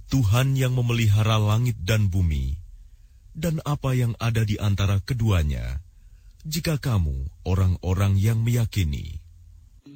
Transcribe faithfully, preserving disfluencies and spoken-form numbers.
Tuhan yang memelihara langit dan bumi, dan apa yang ada di antara keduanya, jika kamu orang-orang yang meyakini.